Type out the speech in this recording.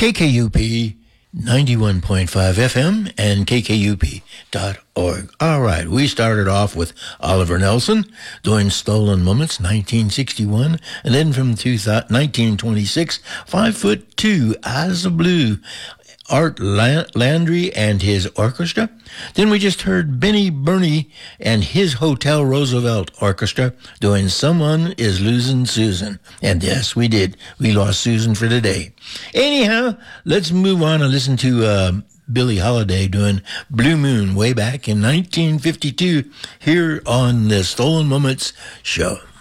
KKUP 91.5 FM and KKUP.org. All right, we started off with Oliver Nelson doing Stolen Moments, 1961, and then from 1926, 5'2", Eyes of Blue, Art Landry and his orchestra. Then we just heard Benny Burney and his Hotel Roosevelt Orchestra doing Someone is Losing Susan. And yes, we did. We lost Susan for today. Anyhow, let's move on and listen to Billie Holiday doing Blue Moon way back in 1952 here on the Stolen Moments show.